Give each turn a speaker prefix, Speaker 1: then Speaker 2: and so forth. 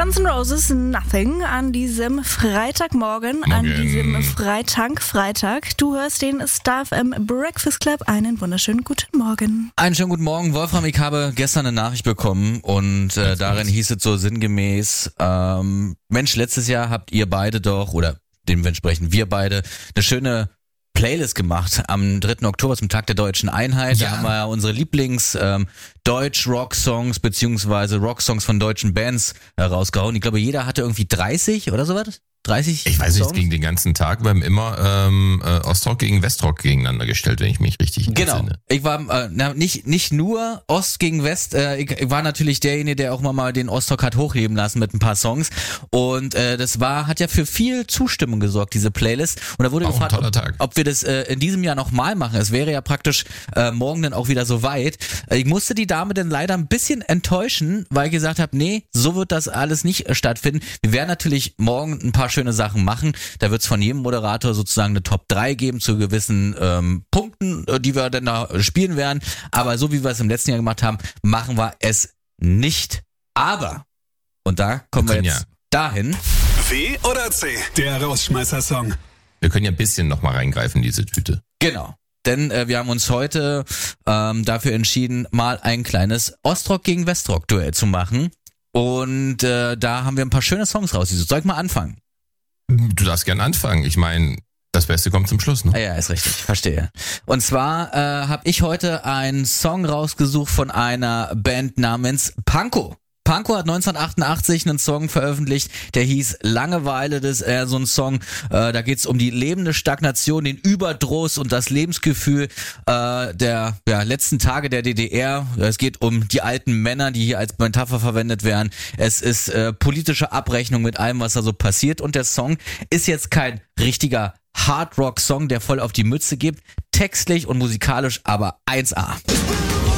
Speaker 1: Guns N' Roses Nothing an diesem Freitagmorgen, an diesem Freitag. Du hörst den Star FM Breakfast Club. Einen wunderschönen guten Morgen.
Speaker 2: Einen schönen guten Morgen. Wolfram, ich habe gestern eine Nachricht bekommen und darin hieß es so sinngemäß, Mensch, letztes Jahr habt ihr beide doch, oder dementsprechend wir beide, eine schöne Playlist gemacht am 3. Oktober zum Tag der Deutschen Einheit.
Speaker 3: Ja.
Speaker 2: Da haben wir ja unsere Lieblings Deutsch-Rock-Songs beziehungsweise Rock-Songs von deutschen Bands rausgehauen. Ich glaube, jeder hatte irgendwie 30 oder sowas. 30
Speaker 3: Ich weiß nicht, es
Speaker 2: Songs?
Speaker 3: ging den ganzen Tag, wir haben immer Ostrock gegen Westrock gegeneinander gestellt, wenn ich mich richtig
Speaker 2: Genau.
Speaker 3: entsinne.
Speaker 2: Ich war nicht nur Ost gegen West, ich war natürlich derjenige, der auch mal den Ostrock hat hochheben lassen mit ein paar Songs und das hat ja für viel Zustimmung gesorgt, diese Playlist, und da wurde
Speaker 3: Auch ein
Speaker 2: gefragt,
Speaker 3: toller Tag.
Speaker 2: ob wir das in diesem Jahr nochmal machen. Es wäre ja praktisch morgen dann auch wieder so weit. Ich musste die Dame dann leider ein bisschen enttäuschen, weil ich gesagt habe, nee, so wird das alles nicht stattfinden. Wir werden natürlich morgen ein paar schöne Sachen machen. Da wird es von jedem Moderator sozusagen eine Top 3 geben zu gewissen Punkten, die wir dann da spielen werden. Aber so wie wir es im letzten Jahr gemacht haben, machen wir es nicht. Aber, und da kommen wir jetzt dahin.
Speaker 4: W oder C? Der Rausschmeißer-Song.
Speaker 3: Wir können ja ein bisschen nochmal reingreifen in diese Tüte.
Speaker 2: Genau. Denn wir haben uns heute dafür entschieden, mal ein kleines Ostrock gegen Westrock-Duell zu machen. Und da haben wir ein paar schöne Songs rausgesucht. Soll ich mal anfangen?
Speaker 3: Du darfst gern anfangen. Ich meine, das Beste kommt zum Schluss, ne?
Speaker 2: Ja, ist richtig, verstehe. Und zwar habe ich heute einen Song rausgesucht von einer Band namens Pankow. Pankow hat 1988 einen Song veröffentlicht, der hieß Langeweile. Das ist so ein Song, da geht's um die lebende Stagnation, den Überdruss und das Lebensgefühl der letzten Tage der DDR. Es geht um die alten Männer, die hier als Metapher verwendet werden. Es ist politische Abrechnung mit allem, was da so passiert. Und der Song ist jetzt kein richtiger Hard-Rock-Song, der voll auf die Mütze gibt. Textlich und musikalisch aber 1A.